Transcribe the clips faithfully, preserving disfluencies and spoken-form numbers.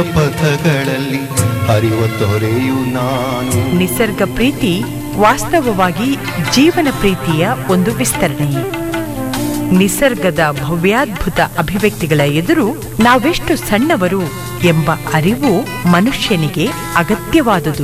ಪಥಗಳಲ್ಲಿ ಹರಿವ ತೊರೆಯು ನಾನು. ನಿಸರ್ಗ ಪ್ರೀತಿ ವಾಸ್ತವವಾಗಿ ಜೀವನ ಪ್ರೀತಿಯ ಒಂದು ವಿಸ್ತರಣೆ. ನಿಸರ್ಗದ ಭವ್ಯಾದ್ಭುತ ಅಭಿವ್ಯಕ್ತಿಗಳ ಎದುರು ನಾವೆಷ್ಟು ಸಣ್ಣವರು ಎಂಬ ಅರಿವು ಮನುಷ್ಯನಿಗೆ ಅಗತ್ಯವಾದುದು.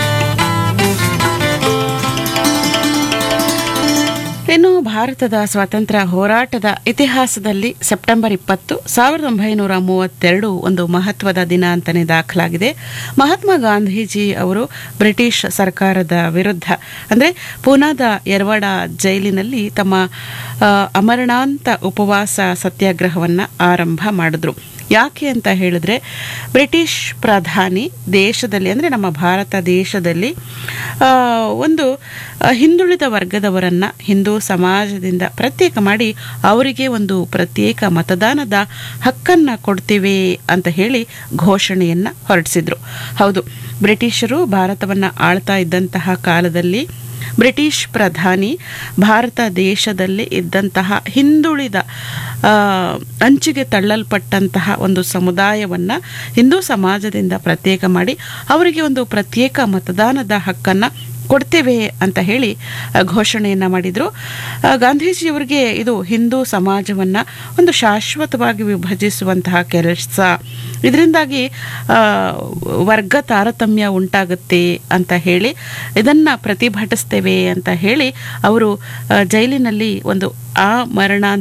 ಇನ್ನು ಭಾರತದ ಸ್ವಾತಂತ್ರ್ಯ ಹೋರಾಟದ ಇತಿಹಾಸದಲ್ಲಿ ಸೆಪ್ಟೆಂಬರ್ ಇಪ್ಪತ್ತು ಸಾವಿರದ ಒಂಬೈನೂರ ಮೂವತ್ತೆರಡು ಒಂದು ಮಹತ್ವದ ದಿನ ಅಂತಲೇ ದಾಖಲಾಗಿದೆ. ಮಹಾತ್ಮ ಗಾಂಧೀಜಿ ಅವರು ಬ್ರಿಟಿಷ್ ಸರ್ಕಾರದ ವಿರುದ್ಧ ಅಂದರೆ ಪೂನಾದ ಯರವಾಡ ಜೈಲಿನಲ್ಲಿ ತಮ್ಮ ಅಮರಣಾಂತ ಉಪವಾಸ ಸತ್ಯಾಗ್ರಹವನ್ನು ಆರಂಭ ಮಾಡಿದ್ರು. ಯಾಕೆ ಅಂತ ಹೇಳಿದ್ರೆ, ಬ್ರಿಟಿಷ್ ಪ್ರಧಾನಿ ದೇಶದಲ್ಲಿ ಅಂದರೆ ನಮ್ಮ ಭಾರತ ದೇಶದಲ್ಲಿ ಒಂದು ಹಿಂದುಳಿದ ವರ್ಗದವರನ್ನು ಹಿಂದೂ ಸಮಾಜದಿಂದ ಪ್ರತ್ಯೇಕ ಮಾಡಿ ಅವರಿಗೆ ಒಂದು ಪ್ರತ್ಯೇಕ ಮತದಾನದ ಹಕ್ಕನ್ನು ಕೊಡ್ತೀವಿ ಅಂತ ಹೇಳಿ ಘೋಷಣೆಯನ್ನು ಹೊರಡಿಸಿದ್ರು. ಹೌದು, ಬ್ರಿಟಿಷರು ಭಾರತವನ್ನು ಆಳ್ತಾ ಇದ್ದಂತಹ ಕಾಲದಲ್ಲಿ ಬ್ರಿಟಿಷ್ ಪ್ರಧಾನಿ ಭಾರತ ದೇಶದಲ್ಲಿ ಇದ್ದಂತಹ ಹಿಂದುಳಿದ ಅಂಚಿಗೆ ತಳ್ಳಲ್ಪಟ್ಟಂತಹ ಒಂದು ಸಮುದಾಯವನ್ನು ಹಿಂದೂ ಸಮಾಜದಿಂದ ಪ್ರತ್ಯೇಕ ಮಾಡಿ ಅವರಿಗೆ ಒಂದು ಪ್ರತ್ಯೇಕ ಮತದಾನದ ಹಕ್ಕನ್ನು ಕೊಡ್ತೇವೆ ಅಂತ ಹೇಳಿ ಘೋಷಣೆಯನ್ನು ಮಾಡಿದರು. ಗಾಂಧೀಜಿಯವರಿಗೆ ಇದು ಹಿಂದೂ ಸಮಾಜವನ್ನು ಒಂದು ಶಾಶ್ವತವಾಗಿ ವಿಭಜಿಸುವಂತಹ ಕೆಲಸ, ಇದರಿಂದಾಗಿ ವರ್ಗ ತಾರತಮ್ಯ ಉಂಟಾಗುತ್ತೆ ಅಂತ ಹೇಳಿ ಇದನ್ನು ಪ್ರತಿಭಟಿಸ್ತೇವೆ ಅಂತ ಹೇಳಿ ಅವರು ಜೈಲಿನಲ್ಲಿ ಒಂದು ಆ ಮರಣ